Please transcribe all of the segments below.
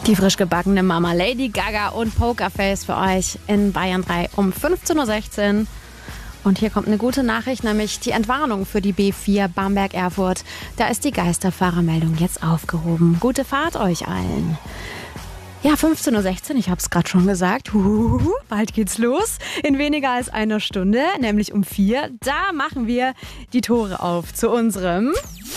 Die frisch gebackene Mama Lady Gaga und Pokerface für euch in Bayern 3 um 15.16 Uhr. Und hier kommt eine gute Nachricht, nämlich die Entwarnung für die B4 Bamberg-Erfurt. Da ist die Geisterfahrermeldung jetzt aufgehoben. Gute Fahrt euch allen. Ja, 15.16 Uhr, ich habe es gerade schon gesagt. Bald geht's los. In weniger als einer Stunde, nämlich um 4. Da machen wir die Tore auf zu unserem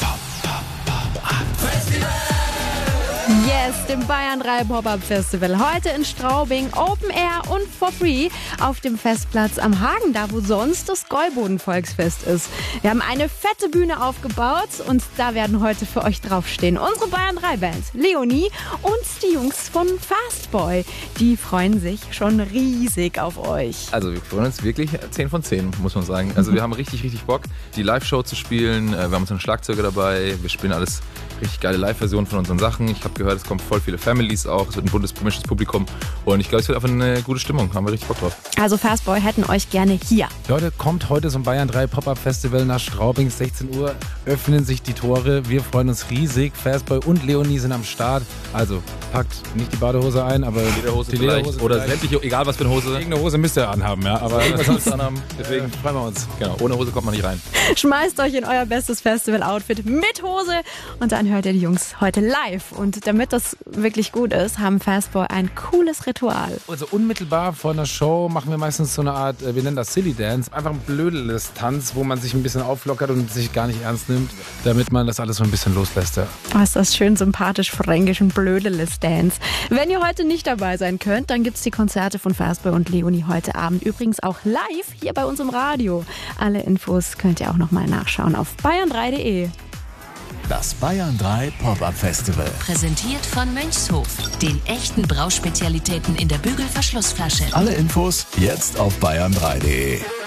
Yes, dem Bayern 3 Pop-Up Festival. Heute in Straubing, Open Air und for free auf dem Festplatz am Hagen, da wo sonst das Gäuboden Volksfest ist. Wir haben eine fette Bühne aufgebaut und da werden heute für euch draufstehen unsere Bayern 3 Band, Leonie und die Jungs von Fastboy. Die freuen sich schon riesig auf euch. Also wir freuen uns wirklich 10 von 10, muss man sagen. Also wir haben richtig Bock, die Live-Show zu spielen. Wir haben unseren Schlagzeuger dabei. Wir spielen alles richtig geile Live-Versionen von unseren Sachen. Ich habe gehört, es kommen voll viele Families auch. Es wird ein buntes, gemischtes Publikum. Und ich glaube, es wird einfach eine gute Stimmung. Haben wir richtig Bock drauf. Also Fastboy hätten euch gerne hier. Leute, kommt heute zum Bayern 3 Pop-Up Festival nach Straubing. 16 Uhr öffnen sich die Tore. Wir freuen uns riesig. Fastboy und Leonie sind am Start. Also packt nicht die Badehose ein, aber die Lederhose oder sämtliche, egal was für eine Hose. Irgendeine Hose müsst ihr anhaben, ja. Aber irgendwas sonst anhaben. Deswegen freuen wir uns. Genau, ohne Hose kommt man nicht rein. Schmeißt euch in euer bestes Festival-Outfit mit Hose und dann hört ihr die Jungs heute live. Und damit das wirklich gut ist, haben Fastboy ein cooles Ritual. Also unmittelbar vor einer Show machen wir meistens so eine Art, wir nennen das Silly Dance, einfach ein blödeles Tanz, wo man sich ein bisschen auflockert und sich gar nicht ernst nimmt, damit man das alles so ein bisschen loslässt. Ja. Oh, ist das schön sympathisch fränkisch, ein blödeles Dance. Wenn ihr heute nicht dabei sein könnt, dann gibt es die Konzerte von Fastboy und Leonie heute Abend. Übrigens auch live hier bei uns im Radio. Alle Infos könnt ihr auch nochmal nachschauen auf bayern3.de. Das Bayern 3 Pop-Up Festival. Präsentiert von Mönchshof, den echten Brauspezialitäten in der Bügelverschlussflasche. Alle Infos jetzt auf bayern3.de.